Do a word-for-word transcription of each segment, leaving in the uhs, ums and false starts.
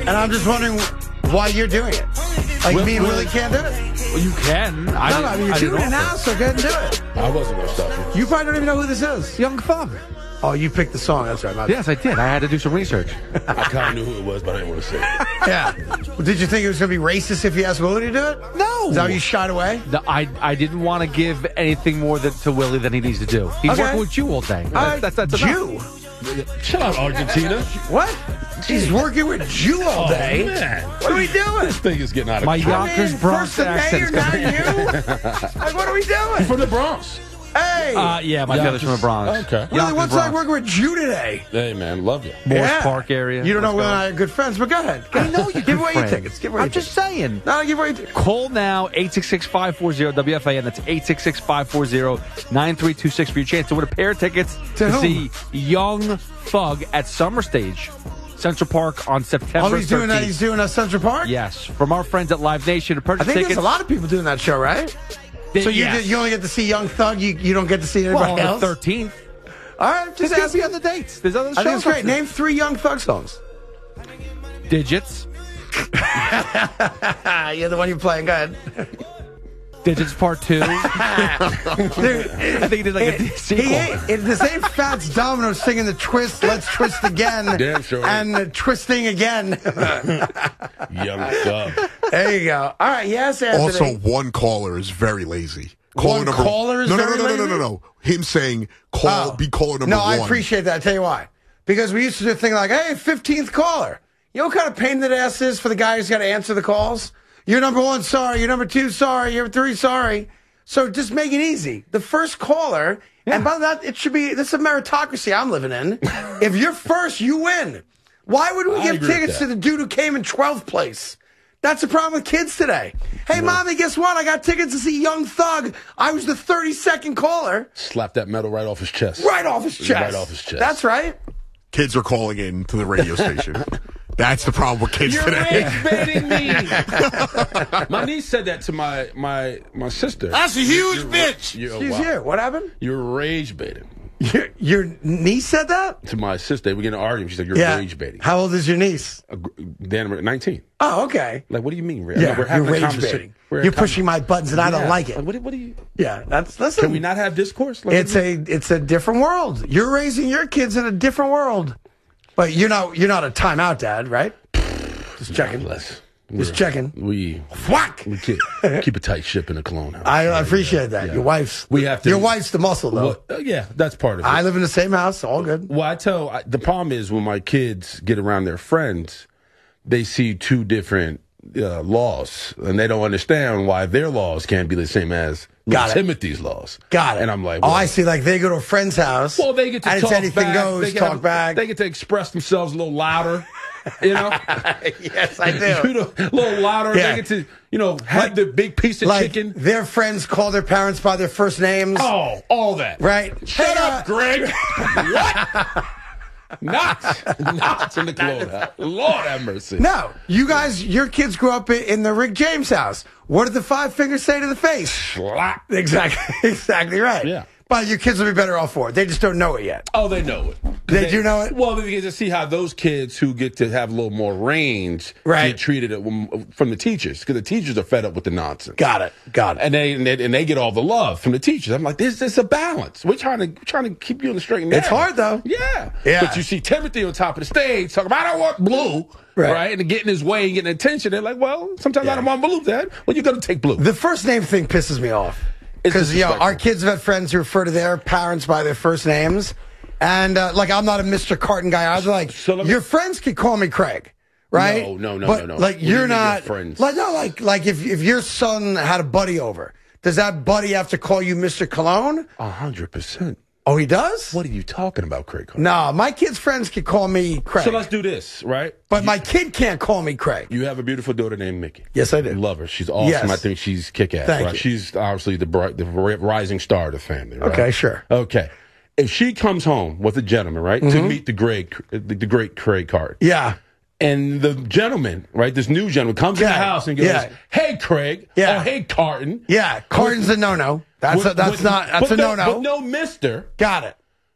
and I'm just wondering why you're doing it. Like, Will, me and Will, Willie can't do it. Well, you can. I No, no, I mean, you're doing it now, so go ahead and do it. I wasn't going to stop you. You probably don't even know who this is. Young Thug. Oh, you picked the song. That's right. My Yes, I did. I had to do some research. I kind of knew who it was, but I didn't want to say it. Yeah. Well, did you think it was going to be racist if you asked Willie to do it? No. Is that why you shied away? No, I I didn't want to give anything more than, to Willie than he needs to do. He's Okay. working with you all day. All right. That's, that's, that's Jew. enough. Chill out, Argentina. What? He's working with Jew all day. Oh, man. What are we doing? This thing is getting out of My control. Yonkers I mean, Bronx first of May, accent's you're not coming. you? Like, what are we doing? From the Bronx. Hey. Uh, yeah, my brother's from the Bronx. Okay. Willie, Yonkers what's it like Bronx. working with Jew today? Hey, man, love you. Morris Yeah. Park area. You don't know Let's Will and go. I are good friends, but go ahead. Go I ahead. know you Give away your friends. tickets. Give away I'm your just tickets. saying. No, give away your tickets. Call now, eight six six, five four zero, W F A N. That's eight six six, five four zero, nine three two six for your chance to win a pair of tickets To to, whom? see Young Thug at Summer Stage, Central Park on September Oh, he's doing that. thirteenth. He's doing that Central Park? Yes, from our friends at Live Nation. To purchase I think tickets, there's a lot of people doing that show, right? So you yes. did, you only get to see Young Thug. You you don't get to see anybody well, on the else. thirteenth. All right, just There's going ask to be me. other dates. There's other shows. I think it's up great. there. Name three Young Thug songs. Digits. You're the one you're playing. Go ahead. Digits Part Two. Dude, I think he did like a It- sequel. he ain't- it- this ain't Fats Domino singing the twist, let's twist again. Damn sure And the twisting again. Young Thug. There you go. All right, yes, Anthony. Also, one caller is very lazy. One number caller is no, no, very no, no, no, no, lazy? no, no. Him saying call, Oh. be caller number No, one. I appreciate that. I'll tell you why. Because we used to do a thing like, hey, fifteenth caller. You know what kind of pain that ass is for the guy who's got to answer the calls? You're number one, sorry. You're number two, sorry. You're three, sorry. So just make it easy. The first caller, and by that, it should be, this is a meritocracy I'm living in. If you're first, you win. Why would we I give agree with tickets that. to the dude who came in twelfth place? That's the problem with kids today. Hey, mommy, guess what? I got tickets to see Young Thug. I was the thirty-second caller. Slap that metal right off his chest. Right off his chest. Right off his chest. That's right. Kids are calling in to the radio station. That's the problem with kids You're today. rage baiting me. My niece said that to my my my sister. That's a huge You're- bitch. You're, She's wow. here. What happened? You're rage baiting. Your, your niece said that? To my sister, we get in an argument. She's like, "You're Yeah. rage baiting." How old is your niece? Uh, gr- Dan, we're nineteen. Oh, okay. Like, what do you mean? Ra- Yeah, we're having you're a rage conversation. baiting. We're You're having- pushing my buttons and I don't Yeah. like it. What, do- what do you? Yeah, that's listen. Can we not have discourse? Like, It's a it's a different world. You're raising your kids in a different world. But you're not you're not a timeout dad, right? Just checking. Less. Just We're- checking. We Whack. we keep, keep a tight ship in the cologne house. I appreciate that. Yeah. Your wife's We have to- Your wife's the muscle though. Well, uh, yeah, that's part of it. I live in the same house, all good. Well, I tell I, the problem is when my kids get around their friends, they see two different uh, laws, and they don't understand why their laws can't be the same as Got it. Timothy's laws. Got it. And I'm like, oh, well, I see. Like they go to a friend's house. Well, they get to and talk it's anything back. goes. They get Talk have- back. They get to express themselves a little louder. You know, yes, I do. You know, a little louder. Yeah. They get to, you know, have Like- the big piece of Like chicken. their friends call their parents by their first names. Oh, all that. Right? Shut Hey, up, uh, Greg. What? Not, not in the clone house. Lord have mercy. No, you guys, your kids grew up in, in the Rick James house. What did the five fingers say to the face? Slap. Exactly, exactly right. Yeah. But your kids will be better off for it. They just don't know it yet. Oh, they know it. They do know it? Well, they get to see how those kids who get to have a little more range Right. get treated at- from the teachers, because the teachers are fed up with the nonsense. Got it. Got it. And they, and they and they get all the love from the teachers. I'm like, this is a balance. We're trying to we're trying to keep you on the straight and narrow. It's hard, though. Yeah. Yeah. But you see Timothy on top of the stage talking about, I don't want blue. Right. Right. And getting his way and getting attention. They're like, well, sometimes Yeah. I don't want blue, Dad. Well, you're going to take blue. The first name thing pisses me off. It's Because, you know, our disrespectful. kids have had friends who refer to their parents by their first names. And, uh, like, I'm not a Mister Carton guy. I was like, So let me- your friends could call me Craig. Right? No, no, no, but, no, no. Like, What do you you're mean your not. friends? Like, no, like, like if, if your son had a buddy over, does that buddy have to call you Mister Cologne? A hundred percent. Oh, he does? What are you talking about, Craig? No, my kids' friends can call me Craig. So let's do this, right? But my kid can't call me Craig. You have a beautiful daughter named Mickey. Yes, I do. Love her. She's awesome. Yes. I think she's kick-ass. Thank right? you. She's obviously the bright, the rising star of the family. Right? Okay, sure. Okay. If she comes home with a gentleman, right, Mm-hmm. to meet the great, the, the great Craig Card, Yeah. and the gentleman, right, this new gentleman comes in the Yeah. house and goes, Yeah. "Hey, Craig," Yeah. or "Hey, Carton." Yeah. Carton's a no-no. That's With- a, that's with- not, that's but a no, no-no. But no, Mister. Got it.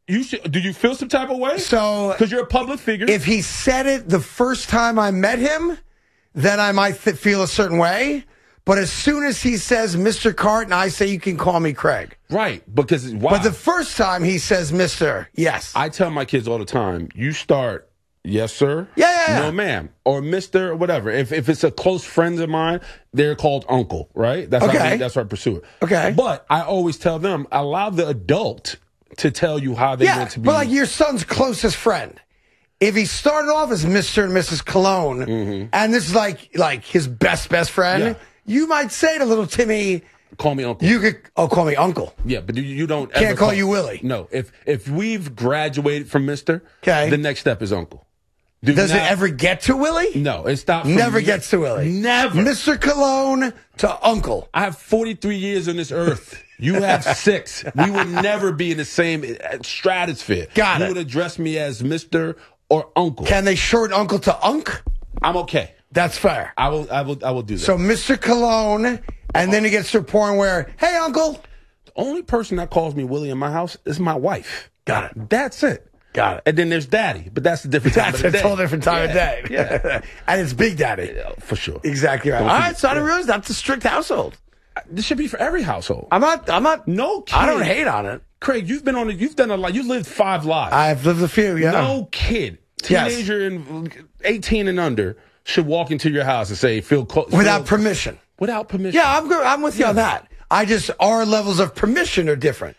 You should. Do you feel some type of way? So, because you're a public figure. If he said it the first time I met him, then I might th- feel a certain way. But as soon as he says Mister Carton, I say you can call me Craig. Right, because why? But the first time he says Mister, yes. I tell my kids all the time, you start, yes, sir. Yeah, yeah, yeah. No, ma'am. Or Mister or whatever. If if it's a close friend of mine, they're called uncle, right? That's Okay. how I, that's how I pursue it. Okay. But I always tell them, allow the adult to tell you how they yeah, want to be. but like your son's closest friend. If he started off as Mister and Missus Cologne, Mm-hmm. and this is like like his best, best friend, Yeah. you might say to little Timmy, Call me uncle. you could, oh, call me uncle. Yeah, but you, you don't Can't ever call you Willie. No, if if we've graduated from Mister, Okay. the next step is uncle. Do Does not- it ever get to Willie? No, it's not. from- Never gets to Willie. Never. Mister Cologne to uncle. I have forty-three years on this earth. You have six. We would never be in the same stratosphere. Got you it. would address me as Mister or Uncle. Can they shorten uncle to unk? I'm okay. That's fair. I will. I will. I will do that. So Mister Cologne, and then it gets to a point where, hey, uncle. the only person that calls me Willie in my house is my wife. Got it. That's it. Got it. And then there's Daddy, but that's a different time That's of a the day. whole different time of Yeah, day. Yeah, And it's Big Daddy. Yeah, for sure. Exactly right. Don't All forget- right, so I didn't yeah. realize that's a strict household. This should be for every household. I'm not, I'm not, No kid. I don't hate on it. Craig, you've been on it. You've done a lot. You lived five lives. I've lived a few, yeah. No kid, Yes. teenager and eighteen and under, should walk into your house and say, "Feel close." Without permission. Without permission. Yeah, I'm good. I'm with you on that. I just, our levels of permission are different.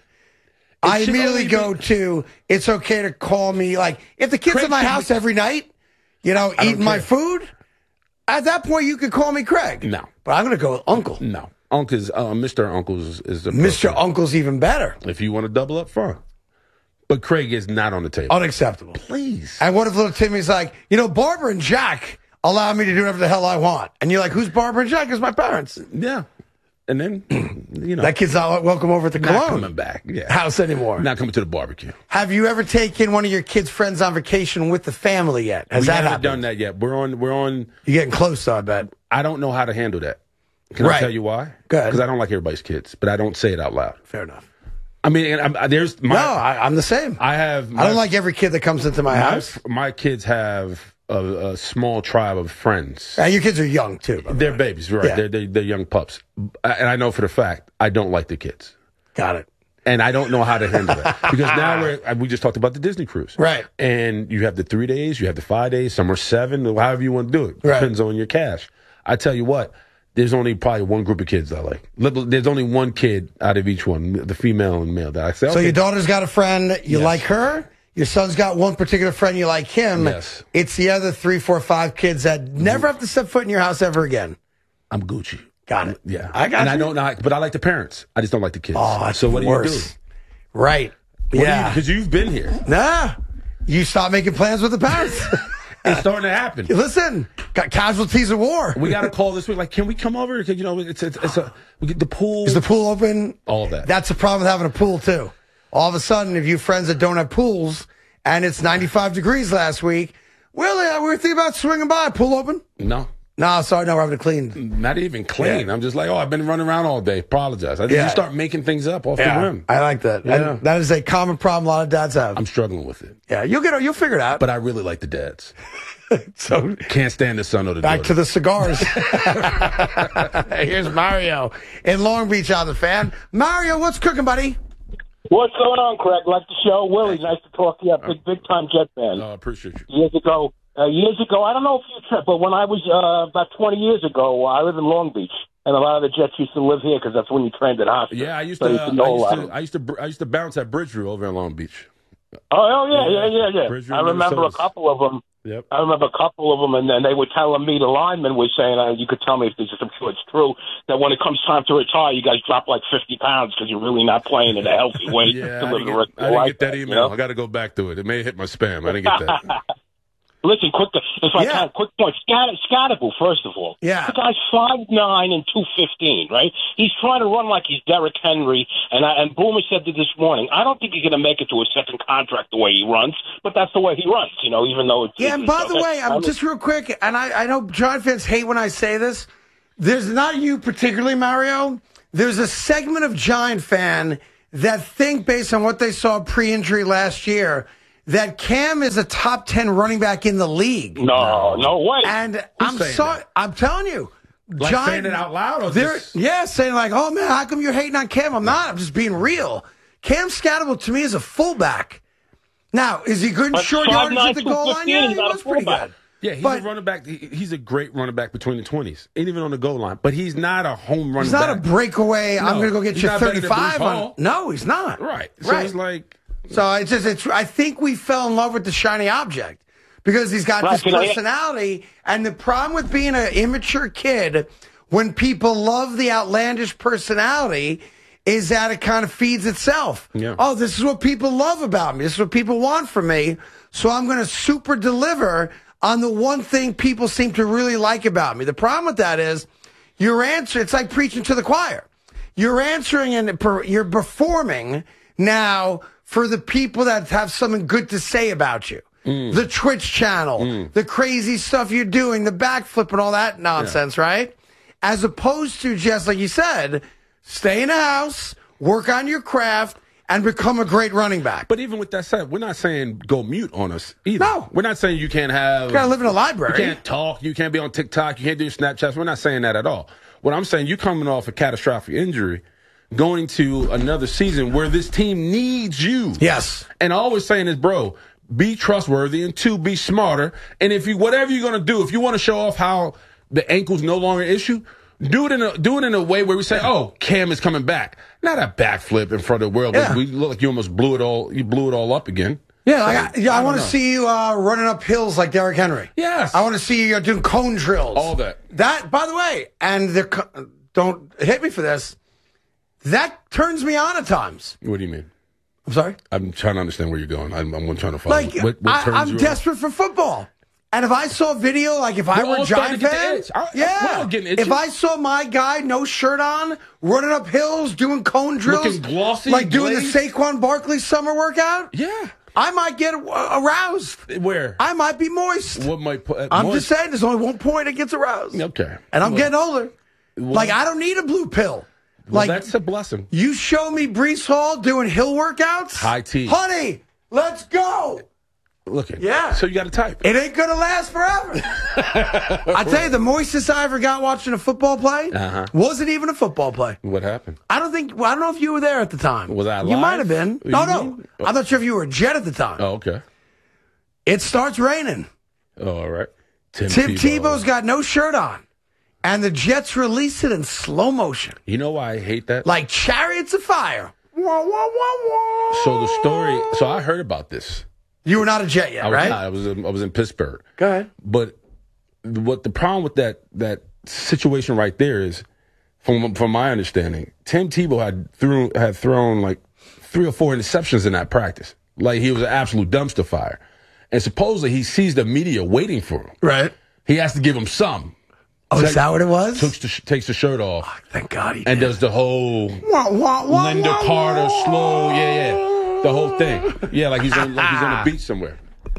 I should immediately only go be- to, it's okay to call me, like, if the kid's Craig at my should house be- every night, you know, I don't eating my care. food, at that point you could call me Craig. No. But I'm going to go with Uncle. No. Uncle's, uh, Mister Uncle's is the Mister person. Uncle's even better. If you want to double up, fine. But Craig is not on the table. Unacceptable. Please. And what if little Timmy's like, you know, Barbara and Jack allow me to do whatever the hell I want. And you're like, who's Barbara and Jack? It's my parents. Yeah. And then, you know, That kid's not welcome over at the not Cologne coming back. Yeah. house anymore. Not coming to the barbecue. Have you ever taken one of your kids' friends on vacation with the family yet? Has we that haven't happened? done that yet. We're on. We're on. You're getting close, though, I bet. I don't know how to handle that. Can Right. I tell you why? Go ahead. Because I don't like everybody's kids, but I don't say it out loud. Fair enough. I mean, and I'm, I- there's my. no, I, I'm the same. I, I have. My, don't like every kid that comes into my my, house. my kids have a, a small tribe of friends. And your kids are young, too. by the They're way. babies, right? Yeah. They're, they're they're young pups, and I know for the fact I don't like the kids, Got it. and I don't know how to handle that because now we're we just talked about the Disney cruise, Right. And you have the three days, you have the five days, some are seven, however you want to do it. Right. Depends on your cash. I tell you what, there's only probably one group of kids I like. Little- There's only one kid out of each one, the female and male that I say. So okay, your daughter's got a friend, you Yes. like her. Your son's got one particular friend, you like him. Yes. It's the other three, four, five kids that never have to step foot in your house ever again. I'm Gucci. Got it. Yeah, I got and you. I don't know, but I like the parents. I just don't like the kids. Oh, that's so what do you worse. do? Right. yeah. Because you've been here. Nah. You stop making plans with the parents. It's starting to happen. Listen, got casualties of war. We got a call this week. Like, can we come over? Because you know, it's it's, it's a we get the pool. Is the pool open? All that. That's the problem with having a pool, too. All of a sudden, if you have friends that don't have pools and it's ninety-five degrees last week, well, yeah, we were thinking about swinging by. Pool open? no, No, sorry, no, we're having to clean. not even clean. Yeah. I'm just like, oh, I've been running around all day. Apologize. I think Yeah. you start making things up off the rim. I like that. Yeah. And that is a common problem a lot of dads have. I'm struggling with it, yeah, you'll get, you'll figure it out. but I really like the dads. So Can't stand the son or the back daughter. to the cigars. Here's Mario in Long Beach on the fan. Mario, what's cooking, buddy? What's going on, Craig? Like the show. Willie, nice to talk to you. Big, big time Jet fan. Oh, I appreciate you. Years ago, uh, years ago, I don't know if you tripped, but when I was uh, about twenty years ago, I lived in Long Beach, and a lot of the Jets used to live here because that's when you trained at Hofstra. Yeah, I used So to. you Uh, know I a used lot to. of- I used to. I used to bounce at Bridgeview over in Long Beach. Oh, oh, yeah, yeah, yeah, yeah. Bridgeview, I remember a Minnesota. couple of them. Yep. I remember a couple of them, and then they were telling me, the lineman was saying, uh, you could tell me if this is, I'm sure it's true, that when it comes time to retire, you guys drop like fifty pounds because you're really not playing at a healthy weight. Yeah, to I live didn't, the get, rest of I your didn't life get that back, you email. know? I got to go back to it. It may hit my spam. I didn't get that. Listen, quick, if I Yeah. can, quick point. Scat- Scatterable, first of all. Yeah. The guy's five nine and two fifteen, right? He's trying to run like he's Derrick Henry, and I, and Boomer said that this morning. I don't think he's going to make it to a second contract the way he runs, but that's the way he runs, you know, even though it's... Yeah, and by the okay. way, I'm just real quick, and I, I know Giant fans hate when I say this. There's not you particularly, Mario. There's a segment of Giant fan that think, based on what they saw pre-injury last year, that Cam is a top ten running back in the league. No, no way. And I'm sorry, I'm telling you. Like John, saying it out loud? Or they're, just... Yeah, saying like, oh, man, how come you're hating on Cam? I'm not. I'm just being real. Cam Scatterable, to me, is a fullback. Now, is he good in But short five, yardage nine, at the goal line? two fifteen, Yeah, he's he not a was pretty fullback. good. Yeah, he's But- a running back. He- He's a great running back between the twenties, and even on the goal line. But he's not a home run He's not back. a breakaway, No, I'm going to go get he's you not better than thirty-five. Breece On, Hall. no, he's not. Right. So right. it's like... So it's just, it's, I think we fell in love with the shiny object because he's got Right, this can I- personality. And the problem with being an immature kid, when people love the outlandish personality, is that it kind of feeds itself. Yeah. Oh, this is what people love about me. This is what people want from me. So I'm going to super deliver on the one thing people seem to really like about me. The problem with that is your answer, it's like preaching to the choir. You're answering and per, you're performing now for the people that have something good to say about you. Mm. The Twitch channel, mm. the crazy stuff you're doing, the backflip and all that nonsense, yeah. right? As opposed to just, like you said, stay in the house, work on your craft, and become a great running back. But even with that said, we're not saying go mute on us either. No. We're not saying you can't have... You gotta live in a library. You can't talk, you can't be on TikTok, you can't do Snapchats. We're not saying that at all. What I'm saying, you coming off a catastrophic injury, going to another season where this team needs you. Yes. And always saying is, bro, be trustworthy, and two, be smarter. And if you, whatever you're going to do, if you want to show off how the ankle's no longer an issue, do it in a do it in a way where we say, "Oh, Cam is coming back." Not a backflip in front of the world. Yeah. We look like you almost blew it all. You blew it all up again. Yeah, like I, yeah, I, I want to know. see you uh, running up hills like Derrick Henry. Yes. I want to see you uh, doing cone drills. All that. That, by the way, and the don't hit me for this. That turns me on at times. What do you mean? I'm sorry. I'm trying to understand where you're going. I'm, I'm trying to follow. Like what, what I, turns I'm you on? desperate for football. And if I saw a video, like if I We're were a all starting Giant to get the fan, itch. I- yeah. we're all getting itchy. If I saw my guy, no shirt on, running up hills, doing cone drills, Looking glossy, like doing glazed. the Saquon Barkley summer workout, Yeah. I might get uh, aroused. Where? I might be moist. What might put? Uh, I'm moist- just saying, there's only one point that gets aroused. Okay. And I'm Well, getting older. well- like, I don't need a blue pill. Well, Like, that's a blessing. you show me Breece Hall doing hill workouts. High tea. Honey, let's go. Look at Yeah. So you got to type. It ain't going to last forever. I tell you, the moistest I ever got watching a football play Uh-huh. wasn't even a football play. What happened? I don't think, well, I don't know if you were there at the time. Was I You live? might have been. What do No, you no. mean? I'm not sure if you were a Jet at the time. Oh, okay. It starts raining. Oh, all right. Tim, Tim Tebow. Tebow's got no shirt on. And the Jets release it in slow motion. You know why I hate that? Like chariots of fire. Wah, wah, wah, wah. So the story. So I heard about this. You were not a Jet yet, I was right? not. I was. In, I was in Pittsburgh. Go ahead. But what the problem with that that situation right there is, from from my understanding, Tim Tebow had threw had thrown like three or four interceptions in that practice. Like he was an absolute dumpster fire, and supposedly he sees the media waiting for him. Right. He has to give him some. Oh, is that what it was? Takes the, takes the shirt off Thank God he and did. does the whole Wah, wah, wah, Linda wah, Carter wah. slow, yeah, yeah, the whole thing, yeah, like he's on like he's on a beach somewhere.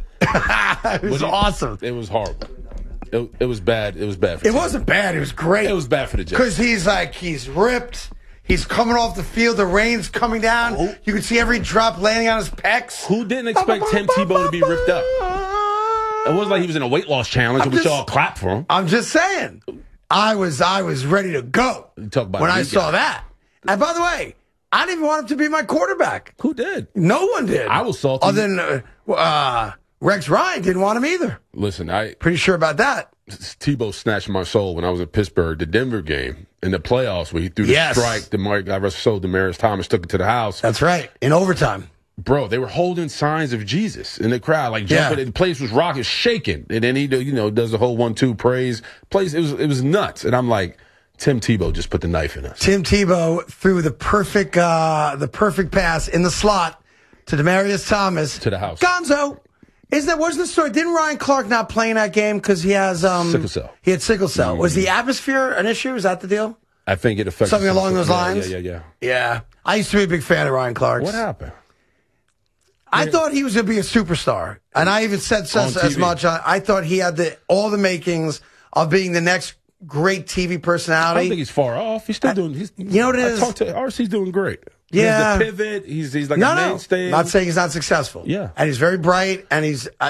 It was But he- awesome. It was horrible. It, it was bad. It was bad. For It Tim. wasn't bad. It was great. It was bad for the Jets. Because he's like, he's ripped. He's coming off the field. The rain's coming down. Who- You can see every drop landing on his pecs. Who didn't expect Tim Tebow to be ripped up? It wasn't like he was in a weight loss challenge and we just- should all clap for him. I'm just saying. I was I was ready to go You talk about when a I weak saw guy. that. And by the way, I didn't even want him to be my quarterback. Who did? No one did. I was salty. Other than uh, uh, Rex Ryan didn't want him either. Listen, I Pretty sure about that. Tebow snatched my soul when I was in Pittsburgh, the Denver game in the playoffs where he threw the Yes. strike. The Mark, I rest his soul, Demaryius Thomas took it to the house. That's right. In overtime. Bro, they were holding signs of Jesus in the crowd, like Yeah. jumping. The place was rocking, shaking, and then he, do- you know, does the whole one-two praise. Place, it was, it was nuts. And I'm like, Tim Tebow just put the knife in us. Tim Tebow threw the perfect uh, the perfect pass in the slot to Demaryius Thomas. To the house. Gonzo. Isn't that, wasn't the story? Didn't Ryan Clark not play in that game because he has um, Sickle cell. He had sickle cell. Was the atmosphere an issue? Is that the deal? I think it affects Something along those yeah, lines? Yeah, yeah, yeah. Yeah. I used to be a big fan of Ryan Clark's. What happened? I thought he was going to be a superstar. And I even said so, On as T V. much. I, I thought he had the all the makings of being the next great T V I personality. don't think he's far off. He's still doing. He's, you know what it I is? talked to R C's doing great. Yeah. He's the pivot. He's he's like No, a no. mainstay. Not saying he's not successful. Yeah. And he's very bright, and he's, uh,